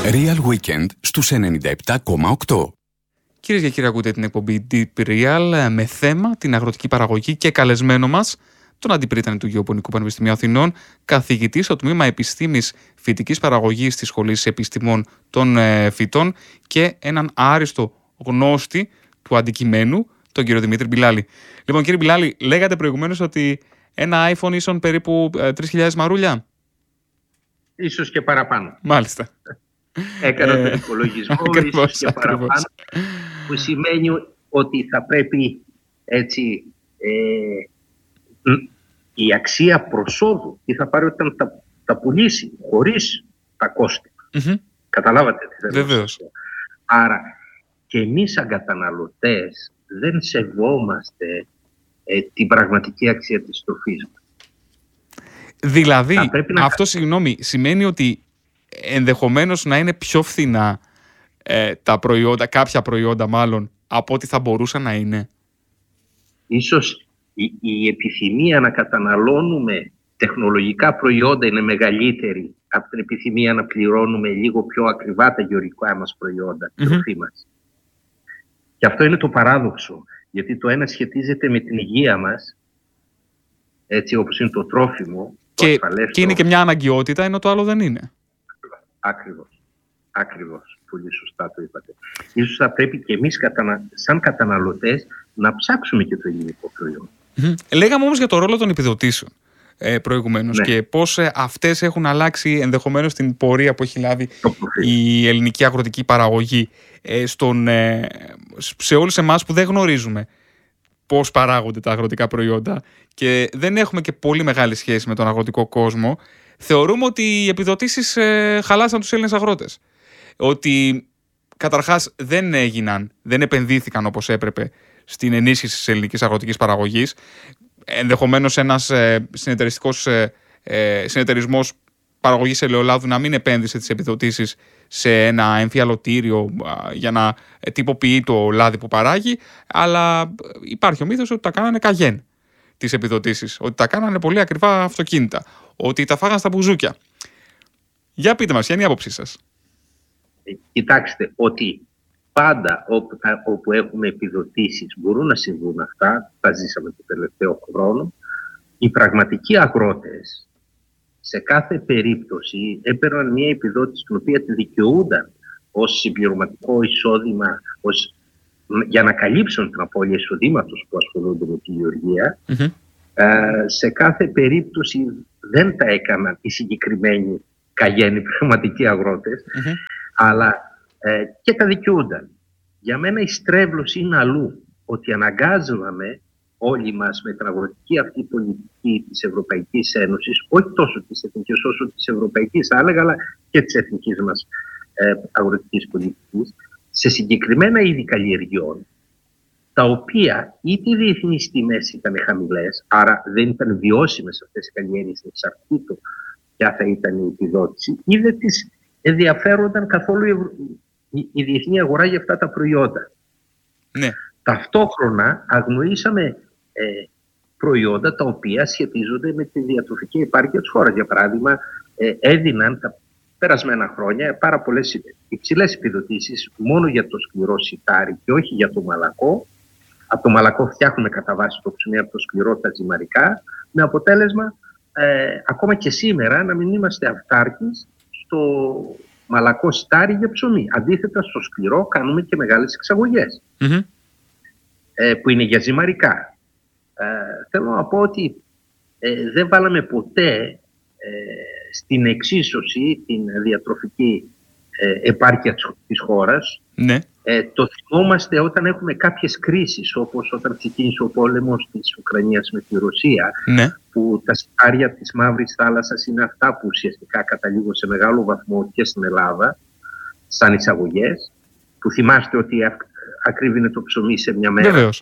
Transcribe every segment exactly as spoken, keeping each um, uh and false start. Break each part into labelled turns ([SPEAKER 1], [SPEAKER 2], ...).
[SPEAKER 1] Real Weekend στους ενενήντα επτά κόμμα οκτώ.
[SPEAKER 2] Κυρίες και κύριοι, ακούτε την εκπομπή Deep Real με θέμα την αγροτική παραγωγή και καλεσμένο μας τον αντιπρίτανη του Γεωπονικού Πανεπιστημίου Αθηνών, καθηγητή στο τμήμα Επιστήμης Φυτικής Παραγωγής της Σχολής Επιστημών των Φυτών και έναν άριστο γνώστη του αντικειμένου, τον κύριο Δημήτρη Μπιλάλη. Λοιπόν, κύριε Μπιλάλη, λέγατε προηγουμένως ότι ένα iPhone ίσον περίπου τρεις χιλιάδες μαρούλια.
[SPEAKER 3] Ίσως και παραπάνω.
[SPEAKER 2] Μάλιστα.
[SPEAKER 3] Έκανα ε, τον υπολογισμό,
[SPEAKER 2] ακριβώς,
[SPEAKER 3] ίσως και παραπάνω, που σημαίνει ότι θα πρέπει έτσι ε, η αξία προσόδου τι θα πάρει όταν τα, τα πουλήσει χωρίς τα κόστη. Mm-hmm. Καταλάβατε τι θέλω.
[SPEAKER 2] Βεβαίως.
[SPEAKER 3] Άρα και εμείς σαν καταναλωτές δεν σεβόμαστε ε, την πραγματική αξία της τροφής μας.
[SPEAKER 2] Δηλαδή,
[SPEAKER 3] να...
[SPEAKER 2] αυτό συγγνώμη, σημαίνει ότι ενδεχομένως να είναι πιο φθηνά ε, τα προϊόντα, κάποια προϊόντα μάλλον, από ό,τι θα μπορούσαν να είναι.
[SPEAKER 3] Ίσως η, η επιθυμία να καταναλώνουμε τεχνολογικά προϊόντα είναι μεγαλύτερη από την επιθυμία να πληρώνουμε λίγο πιο ακριβά τα γεωργικά μας προϊόντα, τη τροφή mm-hmm. μας. Και αυτό είναι το παράδοξο, γιατί το ένα σχετίζεται με την υγεία μας, έτσι όπως είναι το τρόφιμο,
[SPEAKER 2] και,
[SPEAKER 3] το
[SPEAKER 2] και είναι και μια αναγκαιότητα, ενώ το άλλο δεν είναι.
[SPEAKER 3] Ακριβώς. Ακριβώς. Πολύ σωστά το είπατε. Ίσως θα πρέπει και εμείς κατανα... σαν καταναλωτές να ψάξουμε και το ελληνικό προϊόν.
[SPEAKER 2] Mm-hmm. Λέγαμε όμως για το ρόλο των επιδοτήσεων ε, προηγουμένως, ναι. Και πώς ε, αυτές έχουν αλλάξει ενδεχομένως την πορεία που έχει λάβει η ελληνική αγροτική παραγωγή ε, στον, ε, σε όλους εμάς που δεν γνωρίζουμε πώς παράγονται τα αγροτικά προϊόντα και δεν έχουμε και πολύ μεγάλη σχέση με τον αγροτικό κόσμο. Θεωρούμε ότι οι επιδοτήσεις ε, χαλάσαν τους Έλληνες αγρότες. Ότι καταρχάς δεν έγιναν, δεν επενδύθηκαν όπως έπρεπε στην ενίσχυση της ελληνικής αγροτικής παραγωγής. Ενδεχομένως ένας ε, συνεταιριστικός ε, ε, συνεταιρισμός παραγωγής ελαιολάδου να μην επένδυσε τις επιδοτήσεις σε ένα εμφιαλωτήριο για να τυποποιεί το λάδι που παράγει, αλλά υπάρχει ο μύθος ότι τα κάνανε καγέν τις επιδοτήσεις, ότι τα κάνανε πολύ ακριβά αυτοκίνητα, ότι τα φάγαν στα μπουζούκια. Για πείτε μας, ποια είναι η άποψή σας?
[SPEAKER 3] Κοιτάξτε, ότι πάντα όπου, όπου έχουμε επιδοτήσεις μπορούν να συμβούν αυτά, τα ζήσαμε το τελευταίο χρόνο, οι πραγματικοί αγρότες σε κάθε περίπτωση έπαιρναν μια επιδότηση την οποία τη δικαιούνταν ως συμπληρωματικό εισόδημα, ως, για να καλύψουν την απώλεια εισοδήματος που ασχολούνται με τη γεωργία. Mm-hmm. Ε, σε κάθε περίπτωση δεν τα έκαναν οι συγκεκριμένοι καγένοι πραγματικοί αγρότες, mm-hmm. αλλά ε, και τα δικαιούνταν. Για μένα η στρέβλωση είναι αλλού, ότι αναγκάζομαι όλοι μας με την αγροτική αυτή πολιτική της Ευρωπαϊκής Ένωσης, όχι τόσο της εθνικής όσο της ευρωπαϊκής, θα έλεγα, αλλά και της εθνικής μας ε, αγροτικής πολιτικής, σε συγκεκριμένα είδη καλλιεργειών, τα οποία είτε οι διεθνείς τιμές ήταν χαμηλές, άρα δεν ήταν βιώσιμες αυτές οι καλλιέργειες, εξαρτήτως ποια θα ήταν η επιδότηση, ή δεν τις ενδιαφέρονταν καθόλου η, ευρω... η διεθνή αγορά για αυτά τα προϊόντα.
[SPEAKER 2] Ναι.
[SPEAKER 3] Ταυτόχρονα αγνοήσαμε ε, προϊόντα τα οποία σχετίζονται με τη διατροφική επάρκεια της χώρας. Για παράδειγμα, ε, έδιναν τα περασμένα χρόνια πάρα πολλές υψηλές επιδοτήσεις μόνο για το σκληρό σιτάρι και όχι για το μαλακό. Από το μαλακό φτιάχνουμε κατά βάση το ψωμί, από το σκληρό τα ζυμαρικά, με αποτέλεσμα ε, ακόμα και σήμερα να μην είμαστε αυτάρκεις στο μαλακό σιτάρι για ψωμί. Αντίθετα, στο σκληρό κάνουμε και μεγάλες εξαγωγές. Mm-hmm. που είναι για ζυμαρικά. Ε, θέλω να πω ότι ε, δεν βάλαμε ποτέ ε, στην εξίσωση την διατροφική ε, επάρκεια της χώρας.
[SPEAKER 2] Ναι.
[SPEAKER 3] Ε, το θυμόμαστε όταν έχουμε κάποιες κρίσεις, όπως όταν ξεκίνησε ο πόλεμος της Ουκρανίας με τη Ρωσία, ναι. που τα σιτάρια της Μαύρης Θάλασσας είναι αυτά που ουσιαστικά καταλήγουν σε μεγάλο βαθμό και στην Ελλάδα, σαν εισαγωγές, που θυμάστε ότι ακρίβεινε το ψωμί σε μια μέρα.
[SPEAKER 2] Βεβαίως.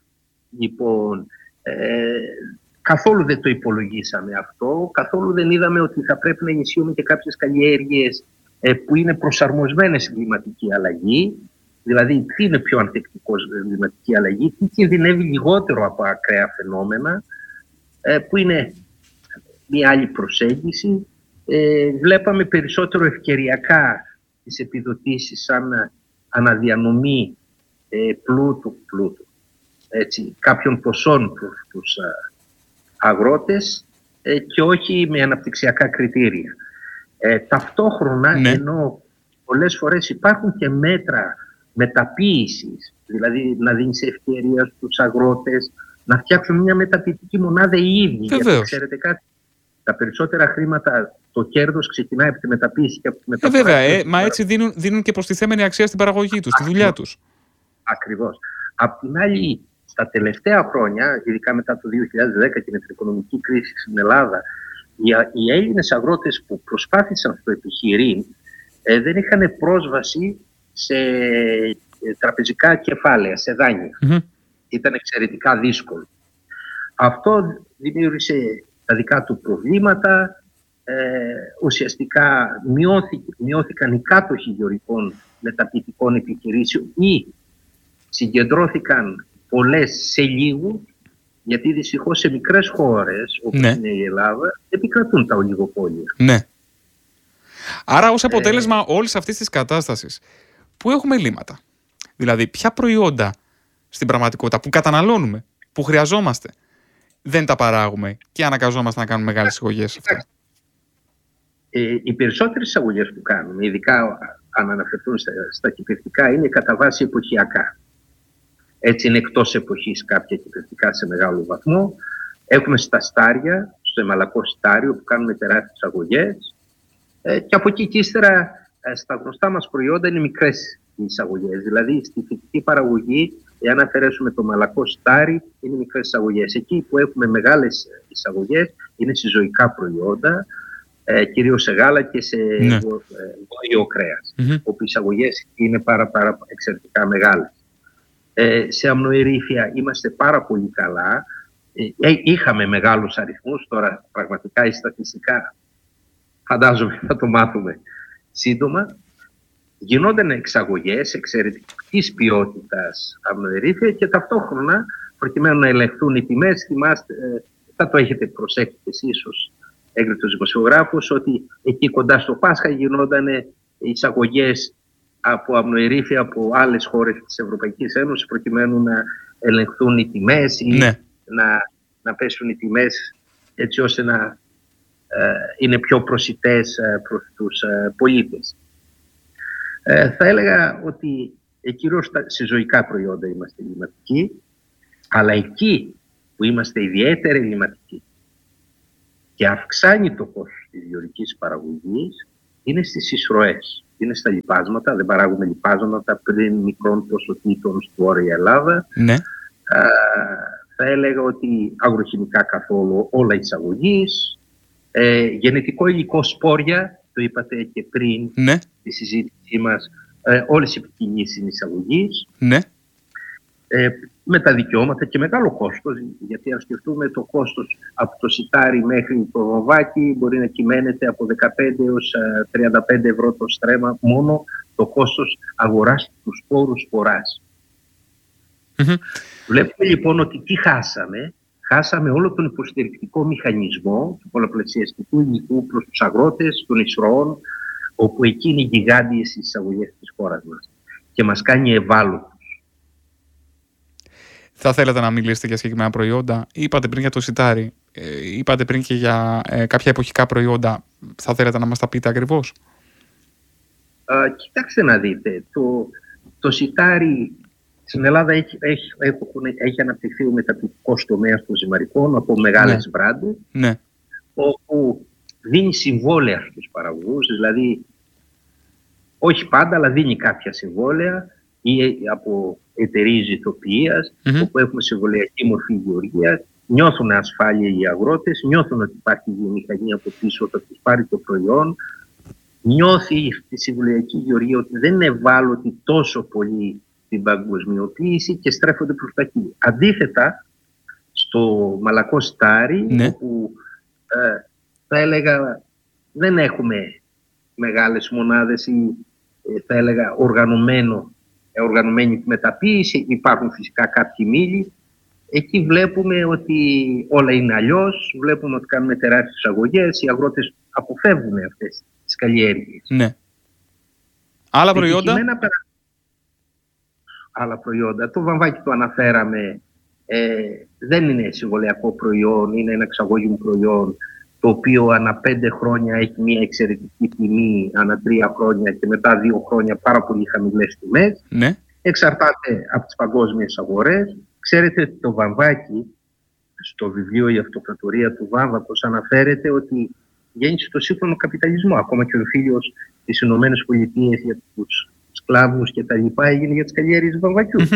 [SPEAKER 3] Λοιπόν, ε, καθόλου δεν το υπολογίσαμε αυτό, καθόλου δεν είδαμε ότι θα πρέπει να ενισχύουμε και κάποιες καλλιέργειες ε, που είναι προσαρμοσμένες στην κλιματική αλλαγή. Δηλαδή, τι είναι πιο ανθεκτικό στην κλιματική αλλαγή, τι κινδυνεύει λιγότερο από ακραία φαινόμενα, ε, που είναι μια άλλη προσέγγιση. Ε, βλέπαμε περισσότερο ευκαιριακά τις επιδοτήσεις σαν αναδιανομή ε, πλούτου, πλούτου έτσι, κάποιων ποσών προς τους α, αγρότες ε, και όχι με αναπτυξιακά κριτήρια. Ε, ταυτόχρονα, ναι. ενώ πολλές φορές υπάρχουν και μέτρα μεταποίησης, δηλαδή να δίνεις ευκαιρία στους αγρότες να φτιάξουν μια μεταποιητική μονάδα οι ίδιοι. Γιατί ξέρετε κάτι, τα περισσότερα χρήματα, το κέρδος ξεκινάει από τη μεταποίηση και από τη μεταφορά.
[SPEAKER 2] Ε, βέβαια, ε, μα έτσι δίνουν, δίνουν και προστιθέμενη αξία στην παραγωγή τους, στη δουλειά τους.
[SPEAKER 3] Ακριβώς. Απ' την άλλη, στα τελευταία χρόνια, ειδικά μετά το δύο χιλιάδες δέκα και με την οικονομική κρίση στην Ελλάδα, οι Έλληνες αγρότες που προσπάθησαν στο επιχειρήν ε, δεν είχαν πρόσβαση σε τραπεζικά κεφάλαια, σε δάνεια. Mm-hmm. Ήταν εξαιρετικά δύσκολο. Αυτό δημιούργησε τα δικά του προβλήματα. Ε, ουσιαστικά μειώθηκε, μειώθηκαν οι κάτοχοι γεωργικών μεταποιητικών επιχειρήσεων ή συγκεντρώθηκαν πολλές σε λίγου, γιατί δυστυχώς σε μικρές χώρες όπως ναι. είναι η Ελλάδα επικρατούν τα ολιγοπόλια.
[SPEAKER 2] Ναι. Άρα ως αποτέλεσμα ε... όλης αυτής της κατάστασης που έχουμε ελλείμματα, δηλαδή ποια προϊόντα στην πραγματικότητα που καταναλώνουμε, που χρειαζόμαστε, δεν τα παράγουμε και αναγκαζόμαστε να κάνουμε μεγάλες εισαγωγές.
[SPEAKER 3] Ε, οι περισσότερες εισαγωγές που κάνουμε, ειδικά αν αναφερθούν στα, στα κυπευτικά, είναι κατά βάση εποχιακά. Έτσι είναι εκτός εποχής κάποια κυπευτικά σε μεγάλο βαθμό. Έχουμε στα στάρια, στο εμαλακό στάριο που κάνουμε τεράστιες εισαγωγές ε, και από εκεί και ύστερα ε, στα γνωστά μας προϊόντα είναι μικρές εισαγωγές. Δηλαδή στη φυτική παραγωγή, εάν αφαιρέσουμε το μαλακό στάρι, είναι μικρές εισαγωγές. Εκεί που έχουμε μεγάλες εισαγωγές είναι σε ζωικά προϊόντα, ε, κυρίως σε γάλα και σε ναι. βόλιο κρέας, mm-hmm. όπου οι εισαγωγές είναι πάρα, πάρα εξαιρετικά μεγάλες. Ε, σε αμνοερήφια είμαστε πάρα πολύ καλά. Ε, είχαμε μεγάλους αριθμούς, τώρα πραγματικά οι στατιστικά φαντάζομαι θα το μάθουμε σύντομα. Γινόταν εξαγωγές εξαιρετικής ποιότητας αμνοερήφια και ταυτόχρονα προκειμένου να ελεγχθούν οι τιμές, θυμάστε, ε, θα το έχετε προσέξει εσείς έγκριτος δημοσιογράφος, ότι εκεί κοντά στο Πάσχα γινόταν εισαγωγές από αμνοερήφια από άλλες χώρες της Ευρωπαϊκής Ένωσης προκειμένου να ελεγχθούν οι τιμές ή ναι. να, να πέσουν οι τιμές έτσι ώστε να ε, είναι πιο προσιτές ε, προς τους ε, πολίτες. Ε, θα έλεγα ότι ε, κυρίως σε ζωικά προϊόντα είμαστε ελλειμματικοί, αλλά εκεί που είμαστε ιδιαίτερα ελλειμματικοί και αυξάνει το κόστος της γεωργικής παραγωγής είναι στις εισρωές. Είναι στα λιπάσματα, δεν παράγουμε λιπάσματα πριν μικρών ποσοτήτων στη Βόρεια Ελλάδα. Ναι. Α, θα έλεγα ότι αγροχημικά καθόλου όλα εισαγωγής. Ε, γενετικό υλικό σπόρια, το είπατε και πριν ναι. τη συζήτησή μας, ε, όλες οι ποικιλίες είναι εισαγωγής. Ναι. Ε, με τα δικαιώματα και μεγάλο κόστος, γιατί αν σκεφτούμε το κόστος από το σιτάρι μέχρι το βοβάκι μπορεί να κυμαίνεται από δεκαπέντε έως τριάντα πέντε ευρώ το στρέμμα μόνο το κόστος αγοράς του σπόρου σποράς. Mm-hmm. Βλέπουμε λοιπόν ότι τι χάσαμε. Χάσαμε όλο τον υποστηρικτικό μηχανισμό του πολλαπλασιαστικού υλικού προς τους αγρότες των εισρωών, όπου εκεί είναι γιγάντιες οι εισαγωγές της χώρας μας και μας κάνει ευάλωτους.
[SPEAKER 2] Θα θέλατε να μιλήσετε για συγκεκριμένα προϊόντα? Είπατε πριν για το σιτάρι, ε, είπατε πριν και για ε, κάποια εποχικά προϊόντα. Θα θέλατε να μας τα πείτε ακριβώς?
[SPEAKER 3] Α, κοιτάξτε να δείτε, το, το σιτάρι στην Ελλάδα έχει, έχει, έχει, έχει αναπτυχθεί ο μεταποιητικός τομέας των ζυμαρικών από μεγάλες ναι. μπράντες, ναι. όπου δίνει συμβόλαια στους παραγωγούς, δηλαδή όχι πάντα, αλλά δίνει κάποια συμβόλαια ή από εταιρείες ηθοποιίας, mm-hmm. όπου έχουμε συμβολιακή μορφή γεωργίας, νιώθουν ασφάλεια οι αγρότες, νιώθουν ότι υπάρχει βιομηχανία από πίσω όταν τους πάρει το προϊόν, νιώθει τη συμβολιακή γεωργία ότι δεν είναι ευάλωτη τόσο πολύ την παγκοσμιοποίηση και στρέφονται προς τα εκεί. Αντίθετα, στο μαλακό στάρι, ναι. όπου ε, θα έλεγα δεν έχουμε μεγάλες μονάδες ή ε, θα έλεγα οργανωμένο οργανωμένη μεταποίηση, υπάρχουν φυσικά κάποιοι μήλοι. Εκεί βλέπουμε ότι όλα είναι αλλιώς, βλέπουμε ότι κάνουμε τεράστιες αγωγές, οι αγρότες αποφεύγουν αυτές τις καλλιέργειες. Ναι.
[SPEAKER 2] Άλλα προϊόντα.
[SPEAKER 3] Περα... Άλλα προϊόντα. Το βαμβάκι το αναφέραμε. Ε, δεν είναι συμβολιακό προϊόν, είναι ένα εξαγωγικό προϊόν, το οποίο ανά πέντε χρόνια έχει μια εξαιρετική τιμή, ανά τρία χρόνια και μετά δύο χρόνια πάρα πολύ χαμηλές τιμές.
[SPEAKER 2] Ναι.
[SPEAKER 3] Εξαρτάται από τις παγκόσμιες αγορές. Ξέρετε ότι το βαμβάκι, στο βιβλίο «Η Αυτοκρατορία του Βάμβακος» αναφέρεται ότι γέννησε το σύγχρονο καπιταλισμό. Ακόμα και ο φίλος στις Ηνωμένες Πολιτείες για τους σκλάβους και τα λοιπά έγινε για τις καλλιέργειες βαμβακιού. Mm-hmm.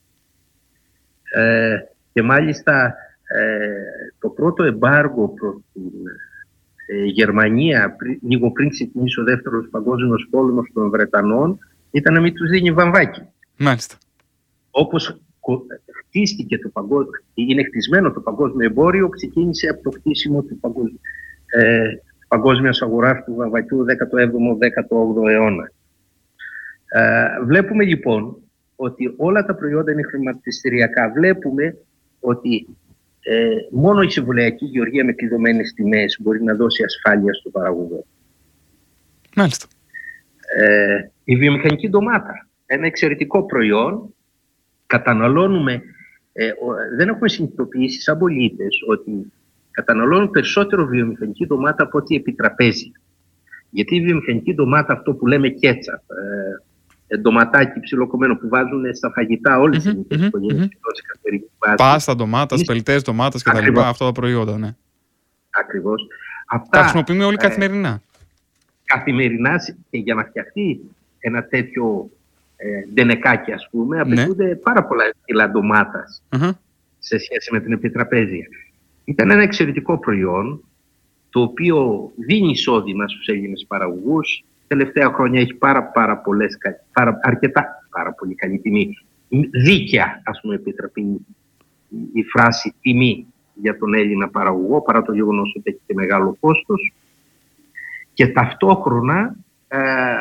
[SPEAKER 3] Ε, και μάλιστα ε, το πρώτο εμπάργο προς την ε, Γερμανία πρι, λίγο πριν ξεκινήσει ο δεύτερος παγκόσμιος πόλεμος των Βρετανών ήταν να μην τους δίνει βαμβάκι.
[SPEAKER 2] Μάλιστα.
[SPEAKER 3] Όπως χτίστηκε το παγκόσμιο, είναι χτισμένο το παγκόσμιο εμπόριο, ξεκίνησε από το χτίσιμο του παγκόσμιου, ε, παγκόσμιας αγοράς του βαμβακιού δέκατο έβδομο δέκατο όγδοο αιώνα. Ε, βλέπουμε λοιπόν ότι όλα τα προϊόντα είναι χρηματιστηριακά. Βλέπουμε ότι ε, μόνο η συμβολιακή γεωργία με κλειδωμένες τιμές μπορεί να δώσει ασφάλεια στον παραγωγό.
[SPEAKER 2] Μάλιστα.
[SPEAKER 3] Ε, η βιομηχανική ντομάτα, ένα εξαιρετικό προϊόν. Καταναλώνουμε, ε, δεν έχουμε συνειδητοποιήσει σαν πολίτες ότι καταναλώνουν περισσότερο βιομηχανική ντομάτα από ό,τι επιτραπέζια. Γιατί η βιομηχανική ντομάτα, αυτό που λέμε κέτσαπ, ε, ντοματάκι ψιλοκομμένο που βάζουν στα φαγητά όλες τις mm-hmm, οικογένειες. Mm-hmm.
[SPEAKER 2] Πάστα, ντομάτας, πελτές ντομάτας κτλ. Αυτά τα προϊόντα, ναι.
[SPEAKER 3] Ακριβώς.
[SPEAKER 2] Αυτά, τα χρησιμοποιούμε όλοι ε, καθημερινά.
[SPEAKER 3] Καθημερινά, και για να φτιαχτεί ένα τέτοιο ε, ντενεκάκι, ας πούμε, απαιτούνται ναι. πάρα πολλά κιλά ντομάτας mm-hmm. σε σχέση με την επιτραπέζια. Ήταν ένα εξαιρετικό προϊόν, το οποίο δίνει εισόδημα στους Έλληνες παραγωγούς. Τελευταία χρόνια έχει πάρα, πάρα πολλές, πάρα, αρκετά πάρα πολύ καλή τιμή. Δίκαια, ας πούμε, επιτραπεί η, η φράση τιμή για τον Έλληνα παραγωγό, παρά το γεγονός ότι έχει και μεγάλο κόστος. Και ταυτόχρονα ε,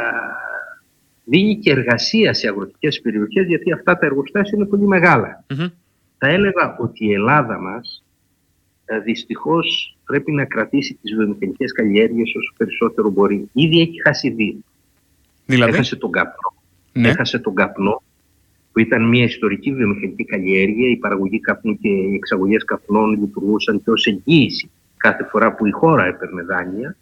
[SPEAKER 3] δίνει και εργασία σε αγροτικές περιοχές, γιατί αυτά τα εργοστάσια είναι πολύ μεγάλα. Mm-hmm. Θα έλεγα ότι η Ελλάδα μας ε, δυστυχώς πρέπει να κρατήσει τις βιομηχανικές καλλιέργειες όσο περισσότερο μπορεί. Ήδη έχει χάσει δύο.
[SPEAKER 2] Δηλαδή?
[SPEAKER 3] Έχασε τον καπνό.
[SPEAKER 2] Ναι.
[SPEAKER 3] Έχασε τον καπνό, που ήταν μια ιστορική βιομηχανική καλλιέργεια. Η παραγωγή καπνού και οι εξαγωγές καπνών λειτουργούσαν και ως εγγύηση κάθε φορά που η χώρα έπαιρνε δάνεια.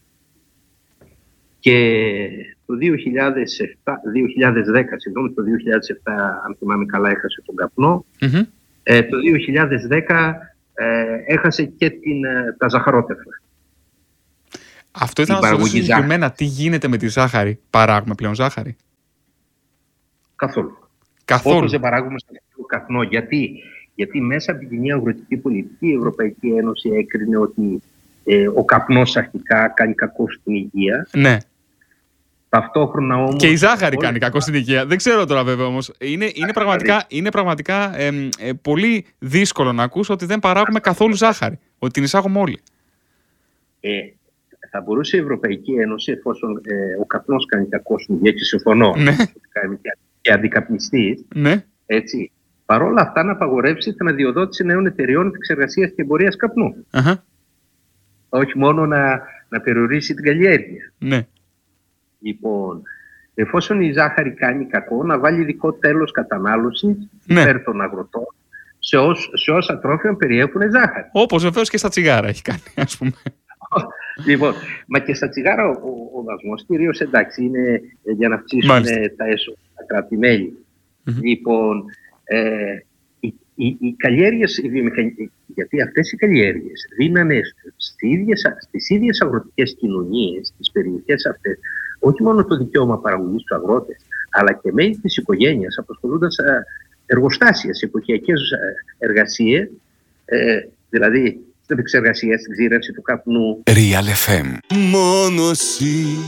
[SPEAKER 3] Και το δύο χιλιάδες επτά, δύο χιλιάδες δέκα, συγγνώμη, το δύο χιλιάδες επτά, αν θυμάμαι καλά, έχασε τον καπνό. Mm-hmm. Ε, το δύο χιλιάδες δέκα ε, έχασε και την, τα ζαχαρότευτα.
[SPEAKER 2] Αυτό ήταν να σας ρωτήσω συγκεκριμένα, τι γίνεται με τη ζάχαρη. Παράγουμε πλέον ζάχαρη?
[SPEAKER 3] Καθόλου.
[SPEAKER 2] Καθόλου.
[SPEAKER 3] Όπως δεν παράγουμε στο καπνό. Γιατί? Γιατί μέσα από την κοινή αγροτική πολιτική η Ευρωπαϊκή Ένωση έκρινε ότι ε, ο καπνός αρχικά κάνει κακό στην υγεία.
[SPEAKER 2] Ναι.
[SPEAKER 3] Ταυτόχρονα όμως...
[SPEAKER 2] Και η ζάχαρη όλοι... κάνει κακό στην υγεία. Δεν ξέρω τώρα βέβαια όμως. Είναι, είναι πραγματικά, είναι πραγματικά ε, ε, πολύ δύσκολο να ακούσω ότι δεν παράγουμε καθόλου ζάχαρη. Ότι την εισάγουμε όλοι.
[SPEAKER 3] Ε, θα μπορούσε η Ευρωπαϊκή Ένωση, εφόσον ε, ο καπνός κάνει κακό στην υγεία, και συμφωνώ,
[SPEAKER 2] ναι.
[SPEAKER 3] και αντικαπνιστής,
[SPEAKER 2] ναι.
[SPEAKER 3] έτσι, παρόλα αυτά να απαγορεύσει την αδειοδότηση νέων εταιριών επεξεργασίας και εμπορίας καπνού. Uh-huh. Όχι μόνο να, να περιορίσει την καλλιέργεια.
[SPEAKER 2] Ναι.
[SPEAKER 3] Λοιπόν, εφόσον η ζάχαρη κάνει κακό, να βάλει ειδικό τέλος κατανάλωσης ναι. υπέρ των αγροτών σε, ως, σε όσα τρόφιμα περιέχουν ζάχαρη. Όπως
[SPEAKER 2] βεβαίως και στα τσιγάρα έχει κάνει, ας πούμε.
[SPEAKER 3] Λοιπόν, μα και στα τσιγάρα ο, ο, ο δασμός κυρίως, εντάξει, είναι για να αυξήσουν Μάλιστα. τα έσοδα, τα κράτη-μέλη. Mm-hmm. Λοιπόν, ε, οι, οι, οι καλλιέργειες, οι βιομηχανικές, γιατί αυτές οι καλλιέργειες δίνανε στις ίδιες αγροτικές κοινωνίες, στις περιοχές αυτές, όχι μόνο το δικαίωμα παραγωγής στους αγρότες, αλλά και μέλη της οικογένειας, απασχολούνταν σε εργοστάσια, σε εποχιακές εργασίες, ε, δηλαδή στην επεξεργασία, στην ξύρευση του καπνού.
[SPEAKER 1] Real εφ εμ.
[SPEAKER 4] Μόνο εσύ